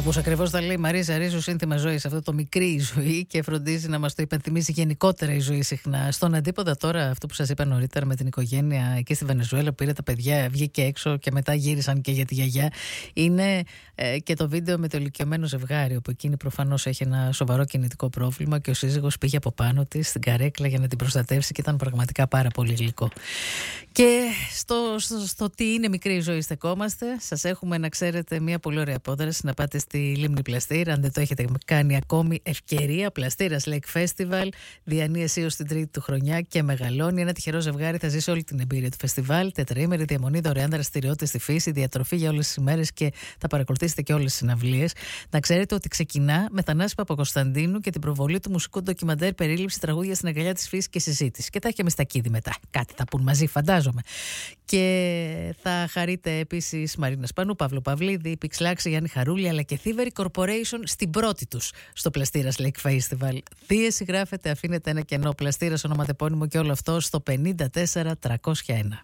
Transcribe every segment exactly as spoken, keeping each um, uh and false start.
Όπως ακριβώς τα λέει η Μαρίζα Ρίζου, σύνθημα ζωής, αυτό το μικρή η ζωή, και φροντίζει να μας το υπενθυμίζει γενικότερα η ζωή συχνά. Στον αντίποδα τώρα, αυτό που σας είπα νωρίτερα με την οικογένεια εκεί στη Βενεζουέλα που πήρε τα παιδιά, βγήκε έξω και μετά γύρισαν και για τη γιαγιά, είναι ε, και το βίντεο με το ηλικιωμένο ζευγάρι, όπου εκείνη προφανώς έχει ένα σοβαρό κινητικό πρόβλημα και ο σύζυγος πήγε από πάνω της στην καρέκλα για να την προστατεύσει και ήταν πραγματικά πάρα πολύ γλυκό. Και στο, στο, στο τι είναι μικρή η ζωή στεκόμαστε. Σας έχουμε, να ξέρετε, μια πολύ ωραία απόδραση να πάτε στη Λίμνη Πλαστήρα. Αν δεν το έχετε κάνει ακόμη, ευκαιρία. Πλαστήρας Lake Festival διανύει έως την τρίτη του χρονιά και μεγαλώνει. Ένα τυχερό ζευγάρι θα ζήσει όλη την εμπειρία του φεστιβάλ. Τετραήμερη διαμονή, δωρεάν δραστηριότητες στη φύση, διατροφή για όλες τις ημέρες και θα παρακολουθήσετε και όλες τις συναυλίες. Να ξέρετε ότι ξεκινά με Θανάση Παπακοσταντίνου και την προβολή του μουσικού ντοκιμαντέρ περίληψη τραγούδια στην αγκαλιά της φύσης και συζήτηση. Και τα έχει και Μιστακίδη μετά. Κάτι θα πούν μαζί, φαντάζομαι. Και θα χαρείτε επίσης Μαρίνα Σπανού, Παύλο Παυλίδη, Πιξλάξη, Γιάννη Χαρούλη, αλλά και Thievery Corporation στην πρώτη τους στο Πλαστήρας Lake Festival. Δίεση γράφετε, αφήνετε ένα κενό. Πλαστήρας ονοματεπώνυμο και όλο αυτό στο πενήντα τέσσερα τριακόσια ένα.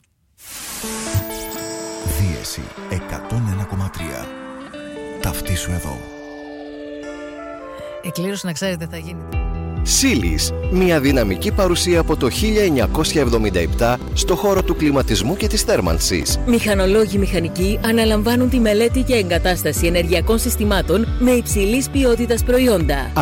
Δίεση εκατόν ένα κόμμα τρία. Ταυτίσου εδώ. Εκκλήρωση, να ξέρετε, θα γίνει. Σίλις, μια δυναμική παρουσία από το χίλια εννιακόσια εβδομήντα επτά στο χώρο του κλιματισμού και της θέρμανσης. Μηχανολόγοι μηχανικοί αναλαμβάνουν τη μελέτη και εγκατάσταση ενεργειακών συστημάτων με υψηλής ποιότητας προϊόντα.